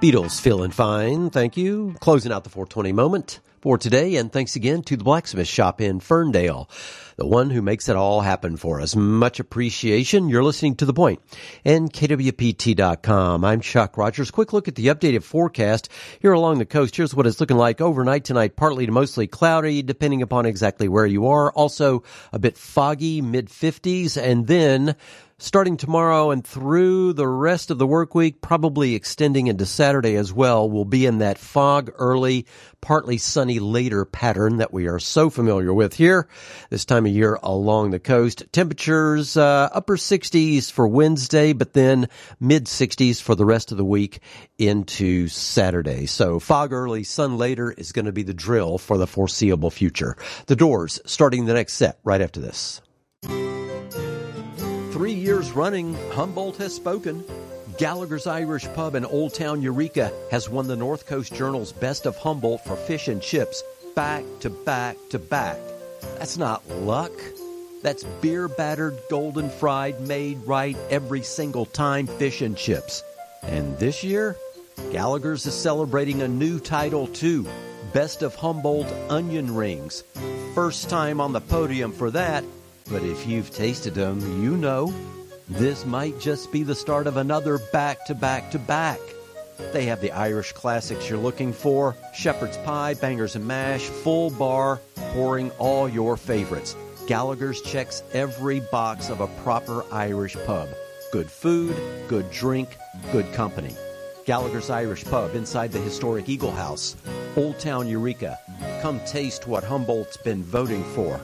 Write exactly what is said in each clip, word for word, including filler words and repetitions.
Beatles feeling fine, thank you. Closing out the four twenty moment for today, and thanks again to the Blacksmith Shop in Ferndale, the one who makes it all happen for us. Much appreciation. You're listening to The Point and K W P T dot com. I'm Chuck Rogers. Quick look at the updated forecast here along the coast. Here's what it's looking like overnight tonight. Partly to mostly cloudy, depending upon exactly where you are. Also a bit foggy, mid fifties, and then starting tomorrow and through the rest of the work week, probably extending into Saturday as well, we'll be in that fog early, partly sunny later pattern that we are so familiar with here this time of year along the coast. Temperatures uh, upper sixties for Wednesday, but then mid sixties for the rest of the week into Saturday. So fog early, sun later is going to be the drill for the foreseeable future. The Doors starting the next set right after this. Three years running, Humboldt has spoken. Gallagher's Irish Pub in Old Town Eureka has won the North Coast Journal's Best of Humboldt for fish and chips back to back to back. That's not luck. That's beer-battered, golden fried, made right every single time fish and chips. And this year, Gallagher's is celebrating a new title too, Best of Humboldt Onion Rings. First time on the podium for that. But if you've tasted them, you know, this might just be the start of another back-to-back-to-back. They have the Irish classics you're looking for, shepherd's pie, bangers and mash, full bar, pouring all your favorites. Gallagher's checks every box of a proper Irish pub. Good food, good drink, good company. Gallagher's Irish Pub inside the historic Eagle House, Old Town Eureka. Come taste what Humboldt's been voting for.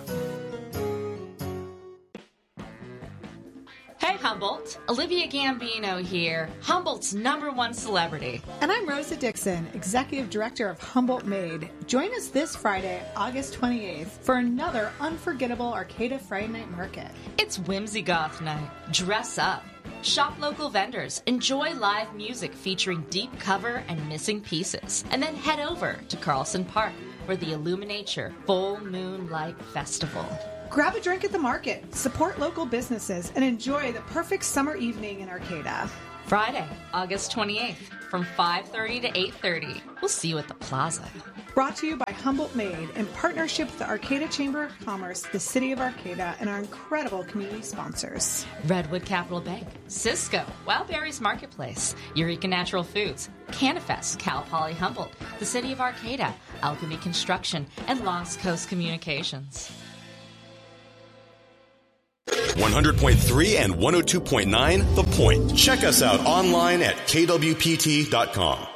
Humboldt. Olivia Gambino here, Humboldt's number one celebrity. And I'm Rosa Dixon, Executive Director of Humboldt Made. Join us this Friday, August twenty-eighth, for another unforgettable Arcata Friday Night Market. It's Whimsy Goth Night. Dress up. Shop local vendors. Enjoy live music featuring deep cover and missing pieces. And then head over to Carlson Park for the Illuminature Full Moonlight Festival. Grab a drink at the market, support local businesses, and enjoy the perfect summer evening in Arcata. Friday, August twenty-eighth, from five thirty to eight thirty. We'll see you at the Plaza. Brought to you by Humboldt Made in partnership with the Arcata Chamber of Commerce, the City of Arcata, and our incredible community sponsors. Redwood Capital Bank, Cisco, Wildberries Marketplace, Eureka Natural Foods, Canifest, Cal Poly Humboldt, the City of Arcata, Alchemy Construction, and Lost Coast Communications. one hundred point three and one oh two point nine The Point. Check us out online at K W P T dot com.